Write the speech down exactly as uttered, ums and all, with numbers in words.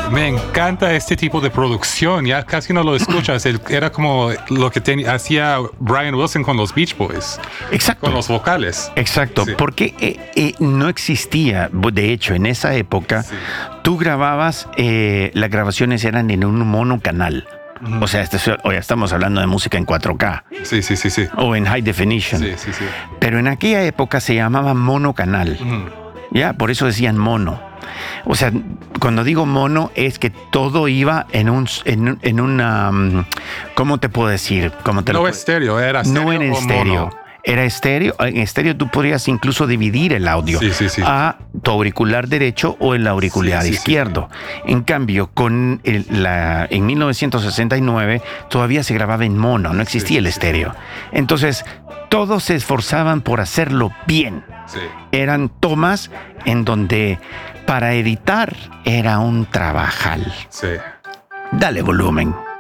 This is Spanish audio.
Me encanta este tipo de producción. Ya casi no lo escuchas. El- era como lo que ten- hacía Brian Wilson con los Beach Boys. Exacto. Con los vocales. Exacto, Sí. porque eh, eh, no existía, de hecho, en esa época, Sí. tú grababas, eh, las grabaciones eran en un monocanal. Ujú. O sea, este es- o ya estamos hablando de música en cuatro K Sí, sí, sí, sí. o en high definition. Sí, sí, sí. Pero en aquella época se llamaba monocanal. Ujú. Ya, por eso decían mono. O sea, cuando digo mono es que todo iba en un, en, en una, um, ¿cómo te puedo decir? ¿Cómo te lo No puedo- estéreo, era estéreo. No en o estéreo. mono. Era estéreo. En estéreo tú podrías incluso dividir el audio Sí, sí, sí. a tu auricular derecho o el auricular Sí, sí, sí. izquierdo. En cambio, con el- la, en mil novecientos sesenta y nueve todavía se grababa en mono, no existía Sí, el sí, estéreo. Entonces, todos se esforzaban por hacerlo bien. Sí. Eran tomas en donde para editar era un trabajal. Sí. Dale volumen.